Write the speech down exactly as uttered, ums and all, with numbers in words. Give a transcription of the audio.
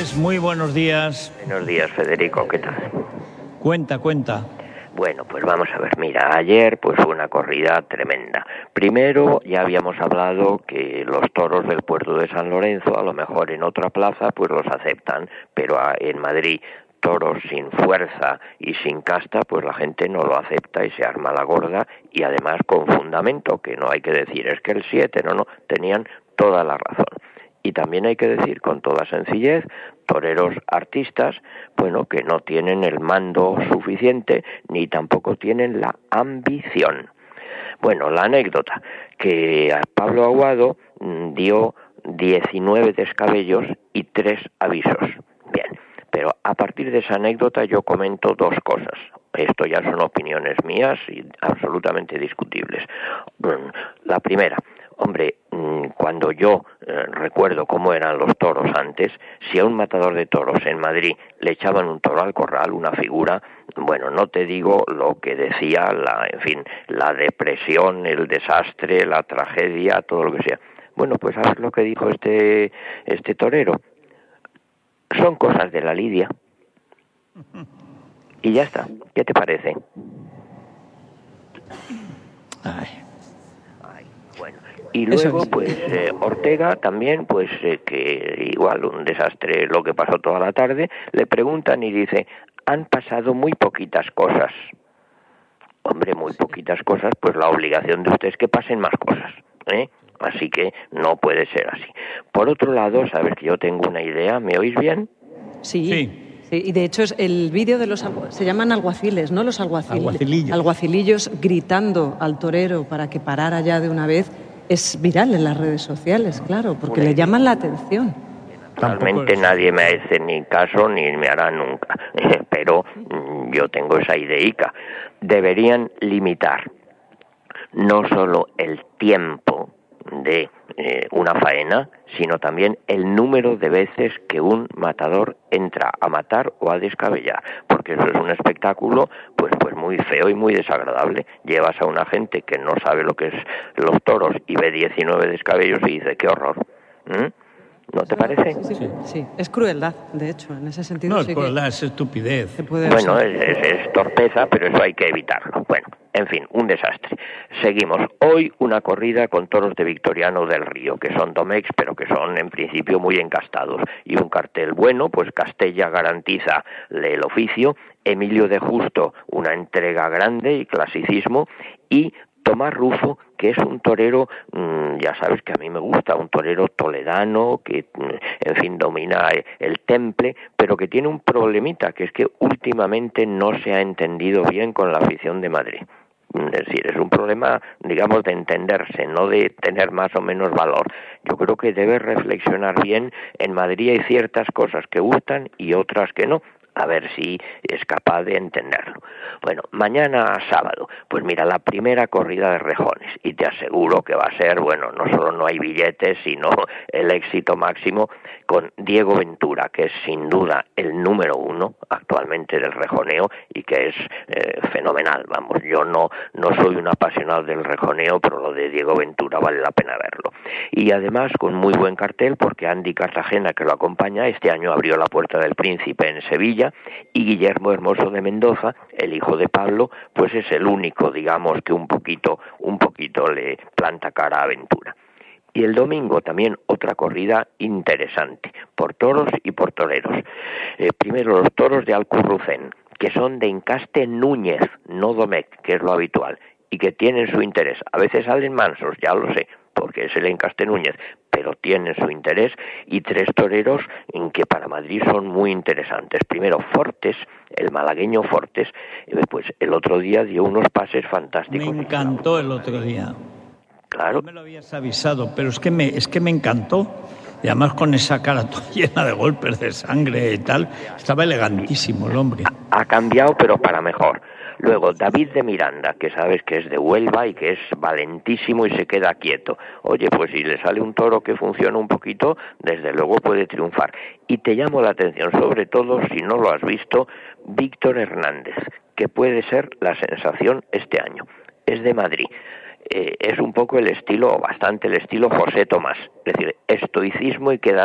Andrés, muy buenos días. Buenos días, Federico, ¿qué tal? Cuenta, cuenta. Bueno, pues vamos a ver, mira, ayer pues fue una corrida tremenda. Primero, ya habíamos hablado que los toros del puerto de San Lorenzo, a lo mejor en otra plaza, pues los aceptan, pero en Madrid, toros sin fuerza y sin casta, pues la gente no lo acepta y se arma la gorda, y además con fundamento, que no hay que decir, es que el siete, no, no, tenían toda la razón. Y también hay que decir con toda sencillez, toreros artistas, bueno, que no tienen el mando suficiente ni tampoco tienen la ambición. Bueno, la anécdota, que a Pablo Aguado dio diecinueve descabellos y tres avisos. Bien, pero a partir de esa anécdota yo comento dos cosas. Esto ya son opiniones mías y absolutamente discutibles. La primera, hombre, cuando yo eh, recuerdo cómo eran los toros antes, si a un matador de toros en Madrid le echaban un toro al corral, una figura, bueno, no te digo lo que decía, la, en fin, la depresión, el desastre, la tragedia, todo lo que sea. Bueno, pues ¿sabes lo que dijo este, este torero? Son cosas de la lidia. Y ya está. ¿Qué te parece? Ay. Bueno, y luego pues eh, Ortega también, pues eh, que igual un desastre lo que pasó toda la tarde, le preguntan y dice, han pasado muy poquitas cosas. Hombre, muy poquitas cosas, pues la obligación de usted es que pasen más cosas, ¿eh? Así que no puede ser así. Por otro lado, sabes que yo tengo una idea, ¿me oís bien? Sí. sí. Sí, y de hecho es el vídeo de los se llaman alguaciles, ¿no? Los alguacil... alguacilillos. alguacilillos gritando al torero para que parara ya de una vez es viral en las redes sociales, claro, porque le llaman la atención. Realmente nadie me hace ni caso ni me hará nunca, pero yo tengo esa ideica. Deberían limitar no solo el tiempo de eh, una faena, sino también el número de veces que un matador entra a matar o a descabellar, porque eso es un espectáculo pues pues muy feo y muy desagradable. Llevas a una gente que no sabe lo que es los toros y ve diecinueve descabellos y dice, qué horror. ¿Mm? ¿No te parece? Sí, sí, sí, sí, es crueldad, de hecho, en ese sentido. No, sí es crueldad, es estupidez. Bueno, es, es, es torpeza, pero eso hay que evitarlo. Bueno, en fin, un desastre. Seguimos. Hoy una corrida con toros de Victoriano del Río, que son domex, pero que son en principio muy encastados. Y un cartel bueno, pues Castella garantiza el oficio, Emilio de Justo una entrega grande y clasicismo, y Tomás Rufo, que es un torero, mmm, ya sabes que a mí me gusta, un torero toledano, que en fin domina el temple, pero que tiene un problemita, que es que últimamente no se ha entendido bien con la afición de Madrid. Es decir, es un problema, digamos, de entenderse, no de tener más o menos valor. Yo creo que debe reflexionar bien. En Madrid hay ciertas cosas que gustan y otras que no. A ver si es capaz de entenderlo. Bueno, mañana sábado, pues mira, la primera corrida de rejones, y te aseguro que va a ser, bueno, no solo no hay billetes, sino el éxito máximo con Diego Ventura, que es sin duda el número uno actualmente del rejoneo y que es eh, fenomenal. Vamos, yo no, no soy un apasionado del rejoneo, pero lo de Diego Ventura vale la pena verlo. Y además con muy buen cartel, porque Andy Cartagena, que lo acompaña, este año abrió la Puerta del Príncipe en Sevilla, y Guillermo Hermoso de Mendoza, el hijo de Pablo, pues es el único, digamos, que un poquito, un poquito le planta cara a Ventura. Y el domingo también otra corrida interesante, por toros y por toreros. Eh, primero los toros de Alcurrucén, que son de encaste Núñez, no Domecq, que es lo habitual, y que tienen su interés. A veces salen mansos, ya lo sé, porque es el encaste Núñez, pero tienen su interés, y tres toreros en que para Madrid son muy interesantes. Primero Fortes, el malagueño Fortes, pues el otro día dio unos pases fantásticos. Me encantó el otro día. Claro. No me lo habías avisado, pero es que me, es que me encantó. Y además con esa cara toda llena de golpes de sangre y tal, estaba elegantísimo el hombre. Ha, ha cambiado, pero para mejor. Luego, David de Miranda, que sabes que es de Huelva y que es valentísimo y se queda quieto. Oye, pues si le sale un toro que funciona un poquito, desde luego puede triunfar. Y te llamo la atención, sobre todo, si no lo has visto, Víctor Hernández, que puede ser la sensación este año. Es de Madrid. Eh, es un poco el estilo, o bastante el estilo José Tomás. Es decir, estoicismo y queda